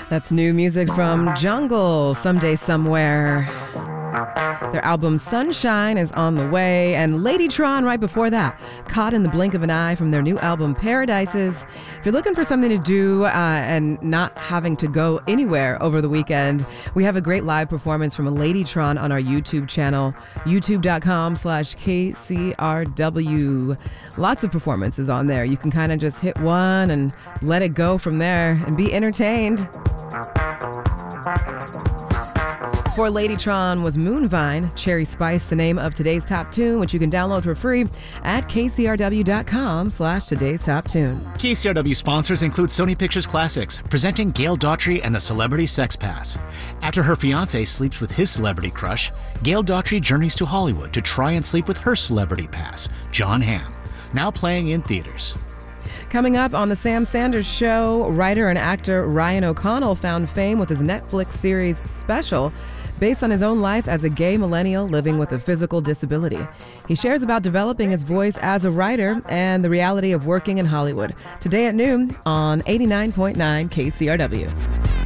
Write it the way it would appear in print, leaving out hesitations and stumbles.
That's new music from Jungle, Someday Somewhere. Their album Sunshine is on the way, and Ladytron right before that, Caught in the Blink of an Eye from their new album Paradises. If you're looking for something to do and not having to go anywhere over the weekend, we have a great live performance from Ladytron on our YouTube channel, youtube.com/KCRW. Lots of performances on there. You can kind of just hit one and let it go from there and be entertained. Before Ladytron was Moonvine, Cherry Spice, the name of today's top tune, which you can download for free at kcrw.com/today's top tune. KCRW sponsors include Sony Pictures Classics, presenting Gail Daughtry and the Celebrity Sex Pass. After her fiancé sleeps with his celebrity crush, Gail Daughtry journeys to Hollywood to try and sleep with her celebrity pass, Jon Hamm. Now playing in theaters. Coming up on The Sam Sanders Show, writer and actor Ryan O'Connell found fame with his Netflix series Special, based on his own life as a gay millennial living with a physical disability. He shares about developing his voice as a writer and the reality of working in Hollywood. Today at noon on 89.9 KCRW.